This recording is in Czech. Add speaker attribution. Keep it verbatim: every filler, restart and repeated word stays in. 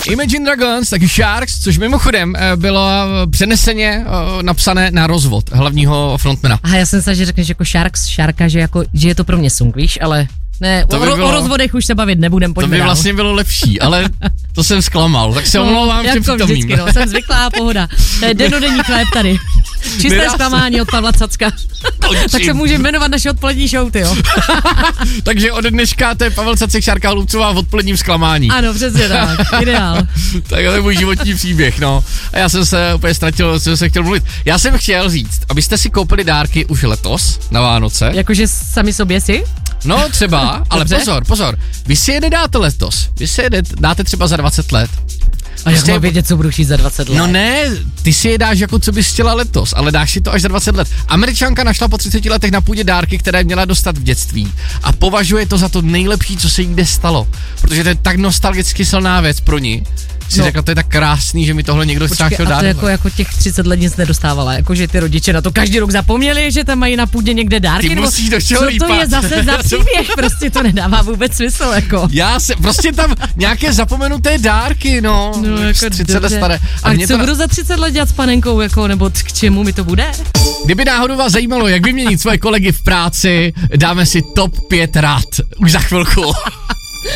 Speaker 1: Imagine Dragons, taky Sharks, což mimochodem bylo přeneseně napsané na rozvod hlavního frontmana.
Speaker 2: Aha, já jsem se, že řekneš jako Sharks, Sharka, že, jako, že je to pro mě song, víš, ale ne, to o, by bylo, o rozvodech už se bavit nebudem, pojďme
Speaker 1: To by
Speaker 2: dál.
Speaker 1: vlastně bylo lepší, ale to jsem zklamal, tak se no, omlouvám všem
Speaker 2: přítomným. Jako vždycky, no, jsem zvyklá, pohoda. To je denodenní chléb tady. Čisté zklamání od Pavla Cacka. Tak se může jmenovat naše odpolední show, tyjo.
Speaker 1: Takže od dneška to je Pavel Cacek, Šárka Holubcová v odpoledním zklamání.
Speaker 2: Ano, přesně tak, ideál.
Speaker 1: Tak to je můj životní příběh, no. A já jsem se úplně ztratil, co jsem se chtěl mluvit. Já jsem chtěl říct, abyste si koupili dárky už letos na Vánoce.
Speaker 2: Jakože sami sobě si?
Speaker 1: No třeba, ale pozor, pozor. Vy si je nedáte letos, vy si je dáte třeba za dvacet let.
Speaker 2: A jak mám vědět, co budu chtít za dvacet let?
Speaker 1: No ne, ty si je dáš jako co bys chtěla letos, ale dáš si to až za dvacet let. Američanka našla po třiceti letech na půdě dárky, které měla dostat v dětství a považuje to za to nejlepší, co se jí kde stalo, protože to je tak nostalgicky silná věc pro ní. Si no. řekla, to je tak krásný, že mi tohle někdo třeba chtěl dát.
Speaker 2: A to jako, jako těch třicet let nic nedostávala, jakože ty rodiče na to každý rok zapomněli, že tam mají na půdě někde dárky.
Speaker 1: Ty musíš do čeho
Speaker 2: co
Speaker 1: lípat.
Speaker 2: To je zase za příběh, prostě to nedává vůbec smysl, jako.
Speaker 1: Já se, prostě tam nějaké zapomenuté dárky, no,
Speaker 2: no jako
Speaker 1: třicet let staré.
Speaker 2: A, a co to... budu za třicet let dělat s panenkou, jako, nebo t- k čemu mi to bude?
Speaker 1: Kdyby náhodou vás zajímalo, jak vyměnit svoje kolegy v práci, dáme si top pět rad už za chvilku.